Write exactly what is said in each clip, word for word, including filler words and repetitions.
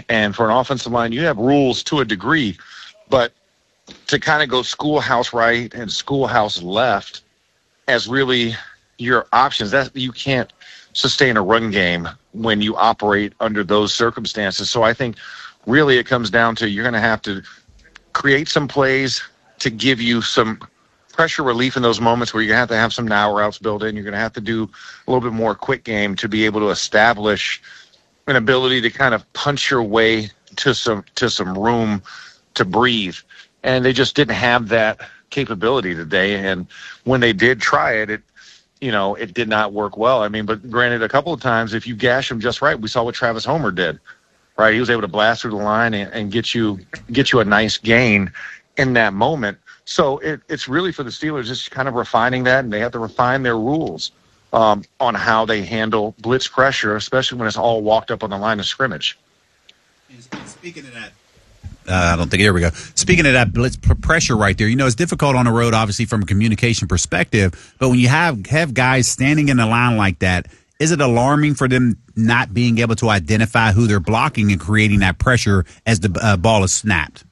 And for an offensive line, you have rules to a degree, but to kind of go schoolhouse right and schoolhouse left as really your options, that you can't sustain a run game when you operate under those circumstances. So I think really it comes down to you're going to have to create some plays to give you some pressure relief in those moments where you're going to have to have some now routes built in. You're going to have to do a little bit more quick game to be able to establish an ability to kind of punch your way to some to some room to breathe. And they just didn't have that capability today. And when they did try it, it you know, it did not work well. I mean, but granted, a couple of times, if you gash them just right, we saw what Travis Homer did, right? He was able to blast through the line and, and get you get you a nice gain in that moment. So it, it's really for the Steelers just kind of refining that, and they have to refine their rules um, on how they handle blitz pressure, especially when it's all walked up on the line of scrimmage. And speaking of that, Uh, I don't think, there we go. Speaking of that blitz p- pressure right there, you know, it's difficult on the road, obviously, from a communication perspective. But when you have, have guys standing in the line like that, is it alarming for them not being able to identify who they're blocking and creating that pressure as the uh, ball is snapped?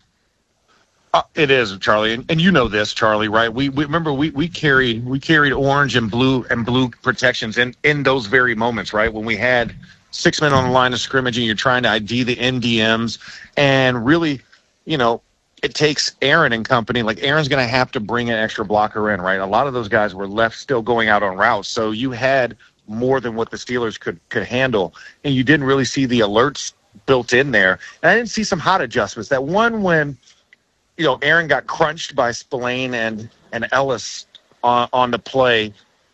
Uh, it is, Charlie, and, and you know this, Charlie, right? We, we remember we, we carried we carried orange and blue and blue protections in, in those very moments, right? When we had six men on the line of scrimmage and you're trying to I D the N D Ms, and really, you know, it takes Aaron and company. Like Aaron's going to have to bring an extra blocker in, right? A lot of those guys were left still going out on routes, so you had more than what the Steelers could could handle, and you didn't really see the alerts built in there. And I didn't see some hot adjustments. That one when, you know, Aaron got crunched by Spillane and, and Ellis on, on the play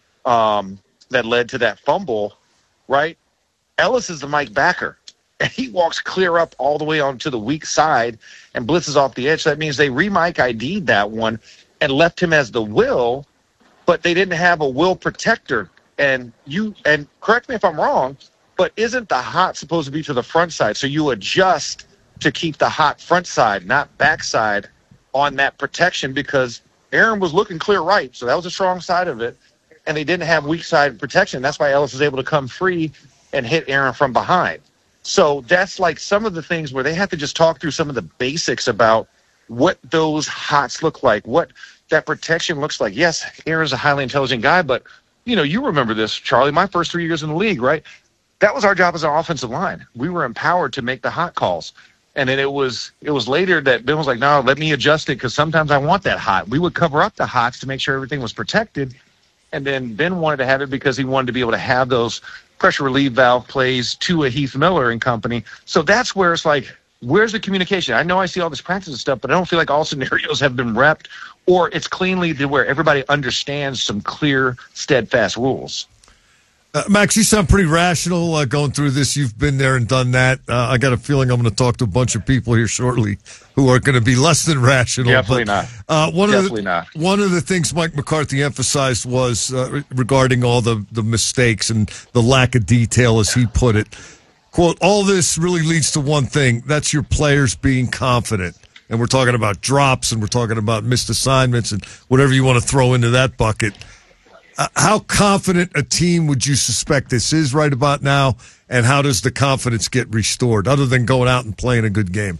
um, that led to that fumble, right? Ellis is the Mike backer, and he walks clear up all the way onto the weak side and blitzes off the edge. That means they re-Mike I D'd that one and left him as the will, but they didn't have a will protector. And you and correct me if I'm wrong, but isn't the hot supposed to be to the front side? So you adjust to keep the hot front side, not backside, on that protection, because Aaron was looking clear right, so that was a strong side of it, and they didn't have weak side protection. That's why Ellis was able to come free and hit Aaron from behind. So that's like some of the things where they have to just talk through some of the basics about what those hots look like, what that protection looks like. Yes, Aaron's a highly intelligent guy, but, you know, you remember this, Charlie, my first three years in the league, right? That was our job as an offensive line. We were empowered to make the hot calls. And then it was it was later that Ben was like, no, let me adjust it because sometimes I want that hot. We would cover up the hots to make sure everything was protected. And then Ben wanted to have it because he wanted to be able to have those pressure relief valve plays to a Heath Miller and company. So that's where it's like, where's the communication? I know I see all this practice and stuff, but I don't feel like all scenarios have been repped, or it's cleanly to where everybody understands some clear, steadfast rules. Uh, Max, you sound pretty rational uh, going through this. You've been there and done that. Uh, I got a feeling I'm going to talk to a bunch of people here shortly who are going to be less than rational. Definitely but, not. Uh, one Definitely of the, not. One of the things Mike McCarthy emphasized was uh, regarding all the, the mistakes and the lack of detail, as he put it. Quote, all this really leads to one thing. That's your players being confident. And we're talking about drops, and we're talking about missed assignments and whatever you want to throw into that bucket. Uh, how confident a team would you suspect this is right about now, and how does the confidence get restored other than going out and playing a good game?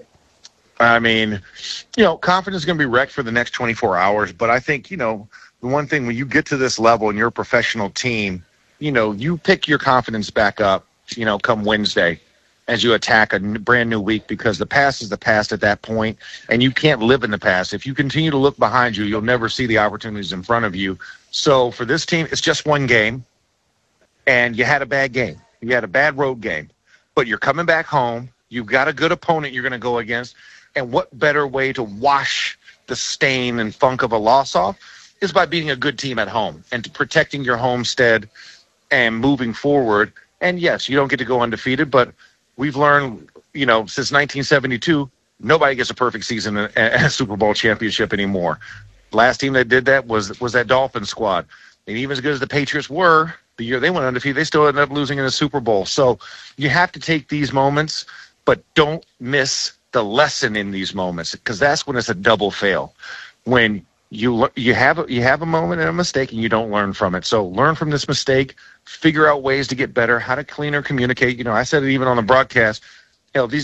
I mean, you know, confidence is going to be wrecked for the next twenty-four hours. But I think, you know, the one thing when you get to this level and you're a professional team, you know, you pick your confidence back up, you know, come Wednesday as you attack a brand new week, because the past is the past at that point, and you can't live in the past. If you continue to look behind you, you'll never see the opportunities in front of you. So for this team, it's just one game, and you had a bad game. You had a bad road game, but you're coming back home. You've got a good opponent you're going to go against, and what better way to wash the stain and funk of a loss off is by beating a good team at home and protecting your homestead and moving forward. And, yes, you don't get to go undefeated, but we've learned, you know, since nineteen seventy-two, nobody gets a perfect season and a Super Bowl championship anymore. Last team that did that was was that Dolphins squad. And even as good as the Patriots were, the year they went undefeated, they still ended up losing in the Super Bowl. So you have to take these moments, but don't miss the lesson in these moments, because that's when it's a double fail. When you you have a, you have a moment and a mistake and you don't learn from it. So learn from this mistake, figure out ways to get better, how to cleaner communicate. You know, I said it even on the broadcast. Hell, these